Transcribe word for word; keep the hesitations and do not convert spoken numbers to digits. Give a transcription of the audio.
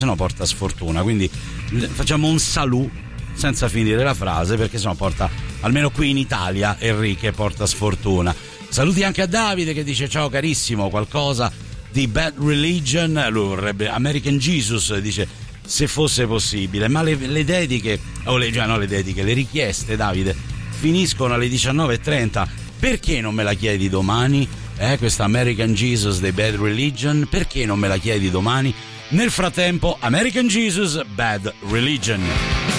sennò porta sfortuna, quindi facciamo un salut senza finire la frase, perché sennò porta, almeno qui in Italia, Enrique porta sfortuna. Saluti anche a Davide che dice ciao carissimo, qualcosa di Bad Religion, lui vorrebbe American Jesus, dice se fosse possibile, ma le, le dediche o le, già no, le dediche, le richieste, Davide, finiscono alle diciannove e trenta. Perché non me la chiedi domani? Eh, questa American Jesus dei Bad Religion, perché non me la chiedi domani? Nel frattempo, American Jesus, Bad Religion.